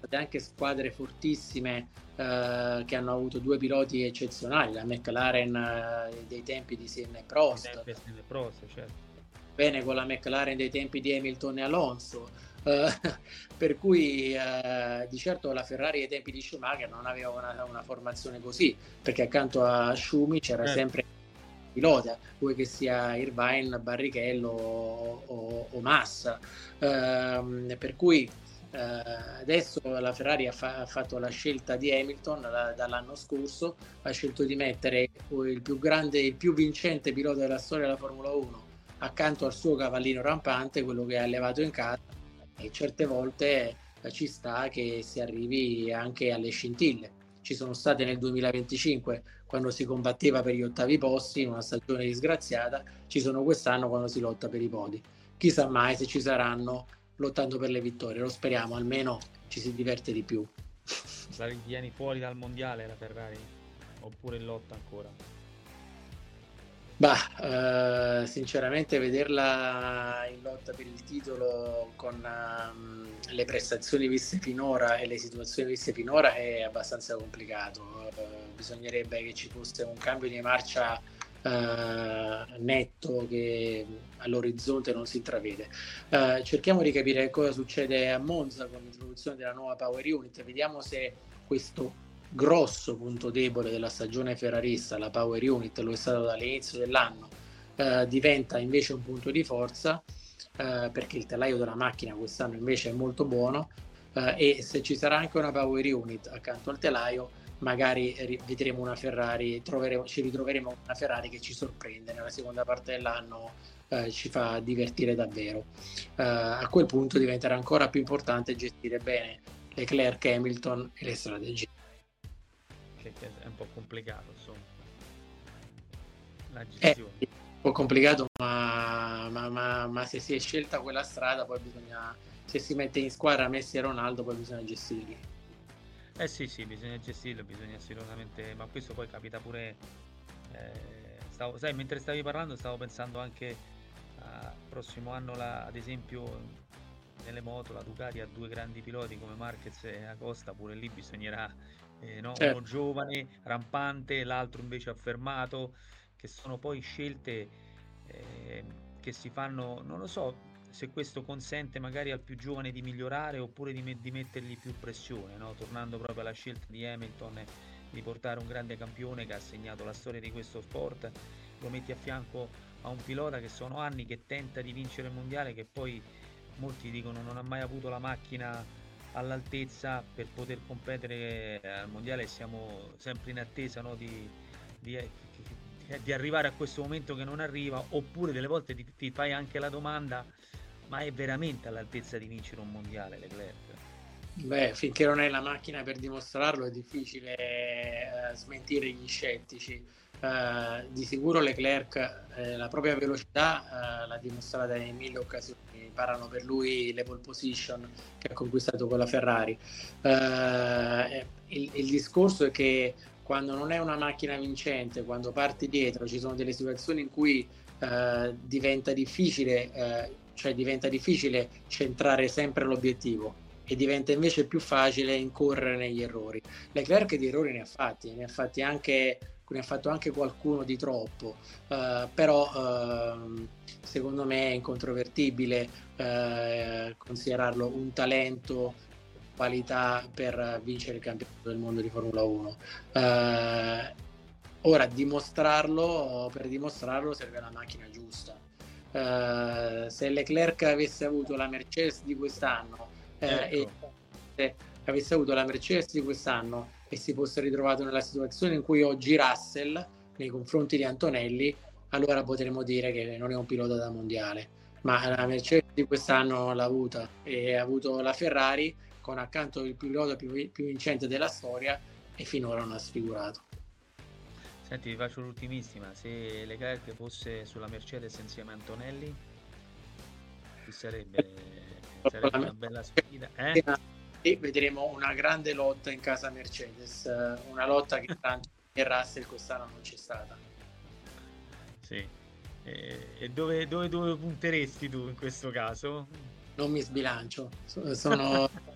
state anche squadre fortissime che hanno avuto due piloti eccezionali, la McLaren dei tempi di Senna e Prost, certo. bene con la McLaren dei tempi di Hamilton e Alonso, per cui di certo la Ferrari ai tempi di Schumacher non aveva una formazione così, perché accanto a Schumi c'era sempre pilota, vuoi che sia Irvine, Barrichello o Massa, per cui adesso la Ferrari ha fatto la scelta di Hamilton dall'anno scorso, ha scelto di mettere il più grande, il più vincente pilota della storia della Formula 1 accanto al suo cavallino rampante, quello che ha allevato in casa, e certe volte ci sta che si arrivi anche alle scintille. Ci sono state nel 2025 quando si combatteva per gli ottavi posti in una stagione disgraziata, ci sono quest'anno quando si lotta per i podi. Chissà mai se ci saranno lottando per le vittorie, lo speriamo, almeno ci si diverte di più. La ritieni fuori dal mondiale la Ferrari? Oppure in lotta ancora? Bah, sinceramente vederla in lotta per il titolo con le prestazioni viste finora e le situazioni viste finora è abbastanza complicato. Bisognerebbe che ci fosse un cambio di marcia netto che all'orizzonte non si intravede. Cerchiamo di capire cosa succede a Monza con l'introduzione della nuova Power Unit, vediamo se questo grosso punto debole della stagione ferrarista, la Power Unit, lo è stato dall'inizio dell'anno, diventa invece un punto di forza, perché il telaio della macchina quest'anno invece è molto buono, e se ci sarà anche una Power Unit accanto al telaio, magari vedremo una Ferrari, ci ritroveremo una Ferrari che ci sorprende nella seconda parte dell'anno, ci fa divertire davvero. A quel punto diventerà ancora più importante gestire bene Leclerc, Hamilton e le strategie. Che è un po' complicato, insomma, la È gestione. un po' complicato, ma se si è scelta quella strada, poi bisogna, se si mette in squadra Messi e Ronaldo, poi bisogna gestirli. Sì, bisogna gestirlo, bisogna assolutamente, ma questo poi capita pure, sai, mentre stavi parlando stavo pensando anche al prossimo anno, ad esempio, nelle moto, la Ducati ha due grandi piloti come Marquez e Acosta, pure lì bisognerà, no? Uno Certo. giovane, rampante, l'altro invece affermato, che sono poi scelte che si fanno, non lo so se questo consente magari al più giovane di migliorare oppure di mettergli più pressione, no? Tornando proprio alla scelta di Hamilton di portare un grande campione che ha segnato la storia di questo sport, lo metti a fianco a un pilota che sono anni che tenta di vincere il mondiale, che poi molti dicono non ha mai avuto la macchina all'altezza per poter competere al mondiale, siamo sempre in attesa, no, di arrivare a questo momento che non arriva, oppure delle volte ti fai anche la domanda: ma è veramente all'altezza di vincere un mondiale Leclerc? Beh, finché non è la macchina per dimostrarlo è difficile smentire gli scettici. Di sicuro Leclerc la propria velocità l'ha dimostrata in mille occasioni, parlano per lui le pole position che ha conquistato con la Ferrari. Il discorso è che quando non è una macchina vincente, quando parti dietro, ci sono delle situazioni in cui diventa difficile centrare sempre l'obiettivo e diventa invece più facile incorrere negli errori. Leclerc di errori ne ha fatto anche qualcuno di troppo, però secondo me è incontrovertibile considerarlo un talento, qualità per vincere il campionato del mondo di Formula 1. Ora per dimostrarlo serve la macchina giusta. Se Leclerc avesse avuto la Mercedes di quest'anno, e se avesse avuto la Mercedes di quest'anno e si fosse ritrovato nella situazione in cui oggi Russell nei confronti di Antonelli, allora potremmo dire che non è un pilota da mondiale. Ma la Mercedes di quest'anno l'ha avuta e ha avuto la Ferrari con accanto il pilota più vincente della storia e finora non ha sfigurato. Senti, vi faccio l'ultimissima: se Leclerc fosse sulla Mercedes insieme a Antonelli, chi sarebbe una bella sfida, eh? E vedremo una grande lotta in casa Mercedes, una lotta che tanto in Russell quest'anno non c'è stata. Sì. E dove punteresti tu in questo caso? Non mi sbilancio, sono